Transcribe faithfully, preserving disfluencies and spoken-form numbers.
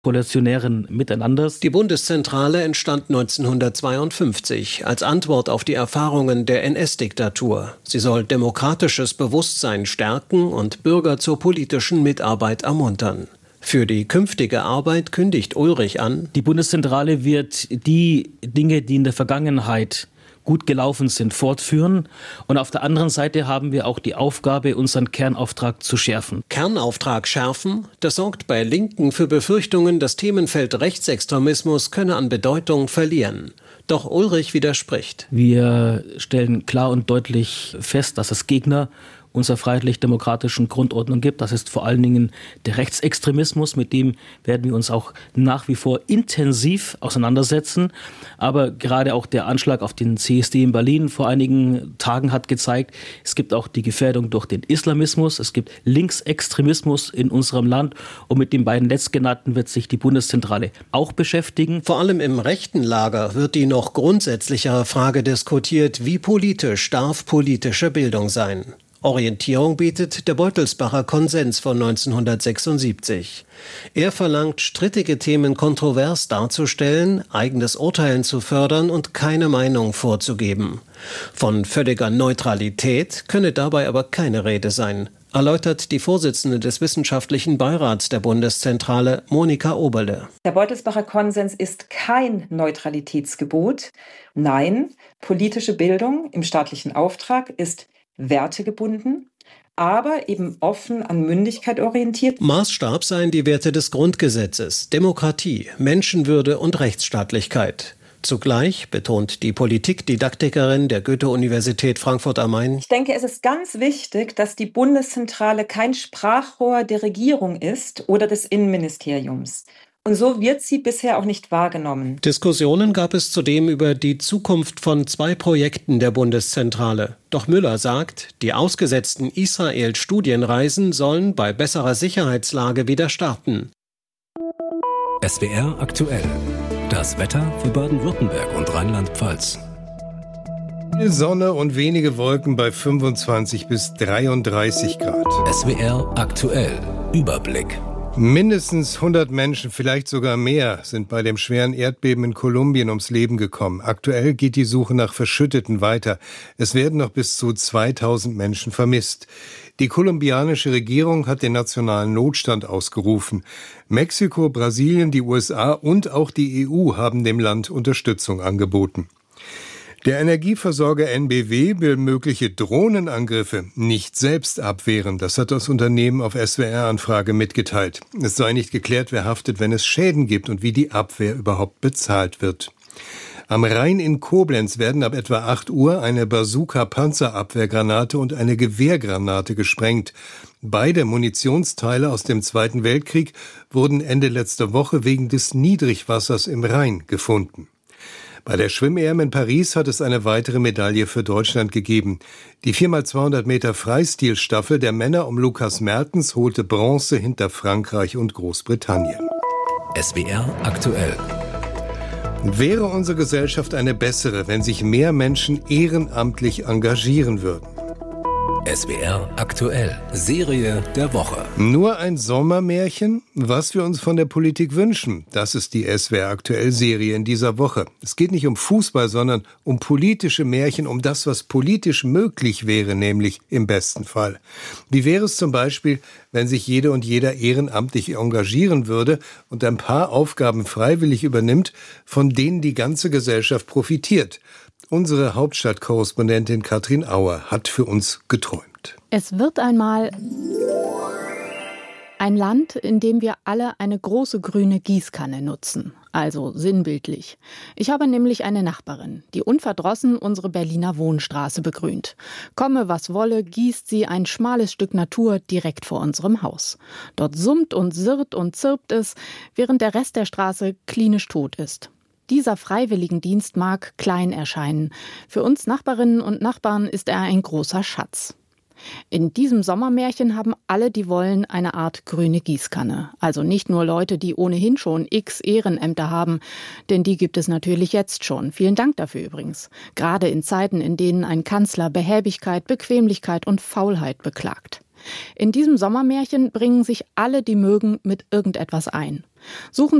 revolutionären Miteinanders. Die Bundeszentrale entstand neunzehnhundertzweiundfünfzig als Antwort auf die Erfahrungen der N S-Diktatur. Sie soll demokratisches Bewusstsein stärken und Bürger zur politischen Mitarbeit ermuntern. Für die künftige Arbeit kündigt Ulrich an: Die Bundeszentrale wird die Dinge, die in der Vergangenheit gut gelaufen sind, fortführen. Und auf der anderen Seite haben wir auch die Aufgabe, unseren Kernauftrag zu schärfen. Kernauftrag schärfen? Das sorgt bei Linken für Befürchtungen, das Themenfeld Rechtsextremismus könne an Bedeutung verlieren. Doch Ulrich widerspricht. Wir stellen klar und deutlich fest, dass es Gegner unserer freiheitlich-demokratischen Grundordnung gibt. Das ist vor allen Dingen der Rechtsextremismus, mit dem werden wir uns auch nach wie vor intensiv auseinandersetzen. Aber gerade auch der Anschlag auf den C S D in Berlin vor einigen Tagen hat gezeigt, es gibt auch die Gefährdung durch den Islamismus, es gibt Linksextremismus in unserem Land und mit den beiden letztgenannten wird sich die Bundeszentrale auch beschäftigen. Vor allem im rechten Lager wird die noch grundsätzlichere Frage diskutiert, wie politisch darf politische Bildung sein? Orientierung bietet der Beutelsbacher Konsens von neunzehnhundertsechsundsiebzig. Er verlangt, strittige Themen kontrovers darzustellen, eigenes Urteilen zu fördern und keine Meinung vorzugeben. Von völliger Neutralität könne dabei aber keine Rede sein, erläutert die Vorsitzende des Wissenschaftlichen Beirats der Bundeszentrale, Monika Oberle. Der Beutelsbacher Konsens ist kein Neutralitätsgebot. Nein, politische Bildung im staatlichen Auftrag ist wertegebunden, aber eben offen an Mündigkeit orientiert. Maßstab seien die Werte des Grundgesetzes, Demokratie, Menschenwürde und Rechtsstaatlichkeit. Zugleich betont die Politikdidaktikerin der Goethe-Universität Frankfurt am Main: Ich denke, es ist ganz wichtig, dass die Bundeszentrale kein Sprachrohr der Regierung ist oder des Innenministeriums. Und so wird sie bisher auch nicht wahrgenommen. Diskussionen gab es zudem über die Zukunft von zwei Projekten der Bundeszentrale. Doch Müller sagt, die ausgesetzten Israel-Studienreisen sollen bei besserer Sicherheitslage wieder starten. S W R aktuell. Das Wetter für Baden-Württemberg und Rheinland-Pfalz. Sonne und wenige Wolken bei fünfundzwanzig bis dreiunddreißig Grad. S W R aktuell. Überblick. Mindestens hundert Menschen, vielleicht sogar mehr, sind bei dem schweren Erdbeben in Kolumbien ums Leben gekommen. Aktuell geht die Suche nach Verschütteten weiter. Es werden noch bis zu zweitausend Menschen vermisst. Die kolumbianische Regierung hat den nationalen Notstand ausgerufen. Mexiko, Brasilien, die U S A und auch die E U haben dem Land Unterstützung angeboten. Der Energieversorger N B W will mögliche Drohnenangriffe nicht selbst abwehren. Das hat das Unternehmen auf S W R-Anfrage mitgeteilt. Es sei nicht geklärt, wer haftet, wenn es Schäden gibt und wie die Abwehr überhaupt bezahlt wird. Am Rhein in Koblenz werden ab etwa acht Uhr eine Bazooka-Panzerabwehrgranate und eine Gewehrgranate gesprengt. Beide Munitionsteile aus dem Zweiten Weltkrieg wurden Ende letzter Woche wegen des Niedrigwassers im Rhein gefunden. Bei der Schwimm-E M in Paris hat es eine weitere Medaille für Deutschland gegeben. Die vier mal zweihundert Meter Freistilstaffel der Männer um Lukas Mertens holte Bronze hinter Frankreich und Großbritannien. S W R aktuell. Wäre unsere Gesellschaft eine bessere, wenn sich mehr Menschen ehrenamtlich engagieren würden? S W R aktuell. Serie der Woche. Nur ein Sommermärchen? Was wir uns von der Politik wünschen, das ist die S W R aktuell Serie in dieser Woche. Es geht nicht um Fußball, sondern um politische Märchen, um das, was politisch möglich wäre, nämlich im besten Fall. Wie wäre es zum Beispiel, wenn sich jede und jeder ehrenamtlich engagieren würde und ein paar Aufgaben freiwillig übernimmt, von denen die ganze Gesellschaft profitiert? Unsere Hauptstadtkorrespondentin Katrin Auer hat für uns geträumt. Es wird einmal ein Land, in dem wir alle eine große grüne Gießkanne nutzen. Also sinnbildlich. Ich habe nämlich eine Nachbarin, die unverdrossen unsere Berliner Wohnstraße begrünt. Komme, was wolle, gießt sie ein schmales Stück Natur direkt vor unserem Haus. Dort summt und sirrt und zirpt es, während der Rest der Straße klinisch tot ist. Dieser Freiwilligendienst mag klein erscheinen. Für uns Nachbarinnen und Nachbarn ist er ein großer Schatz. In diesem Sommermärchen haben alle, die wollen, eine Art grüne Gießkanne. Also nicht nur Leute, die ohnehin schon x Ehrenämter haben, denn die gibt es natürlich jetzt schon. Vielen Dank dafür übrigens. Gerade in Zeiten, in denen ein Kanzler Behäbigkeit, Bequemlichkeit und Faulheit beklagt. In diesem Sommermärchen bringen sich alle, die mögen, mit irgendetwas ein. Suchen